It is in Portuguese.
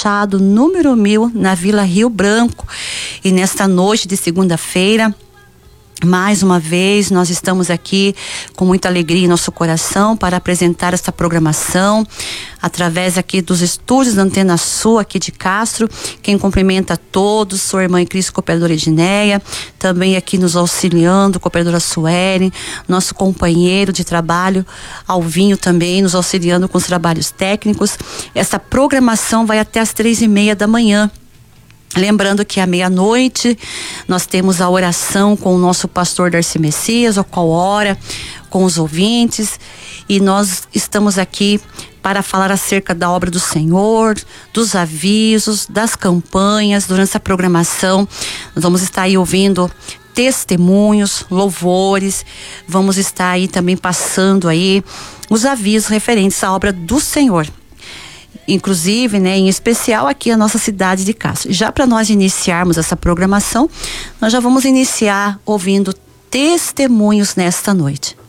Machado, número 1000, na Vila Rio Branco. E nesta noite de segunda-feira, mais uma vez, nós estamos aqui com muita alegria em nosso coração para apresentar esta programação através aqui dos estúdios da Antena Sul aqui de Castro. Quem cumprimenta a todos, sua irmã em Cristo, cooperadora Edneia, também aqui nos auxiliando, cooperadora Suelen, nosso companheiro de trabalho, Alvinho, também nos auxiliando com os trabalhos técnicos. Essa programação vai até as 3:30 da manhã. Lembrando que à meia-noite nós temos a oração com o nosso pastor Darcy Messias, ao qual ora com os ouvintes, e nós estamos aqui para falar acerca da obra do Senhor, dos avisos, das campanhas. Durante essa programação nós vamos estar aí ouvindo testemunhos, louvores, vamos estar aí também passando aí os avisos referentes à obra do Senhor. Inclusive, em especial aqui a nossa cidade de Castro. Já para nós iniciarmos essa programação, nós já vamos iniciar ouvindo testemunhos nesta noite.